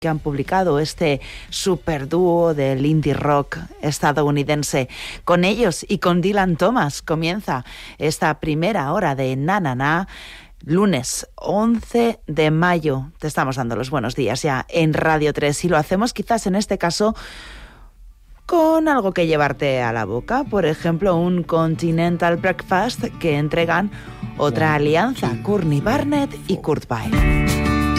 que han publicado este superdúo del indie rock estadounidense. Con ellos y con Dylan Thomas comienza esta primera hora de Na Na Na, lunes 11 de mayo. Te estamos dando los buenos días ya en Radio 3 y lo hacemos quizás en este caso con algo que llevarte a la boca, por ejemplo un Continental Breakfast que entregan otra alianza, Courtney Barnett y Kurt Weill.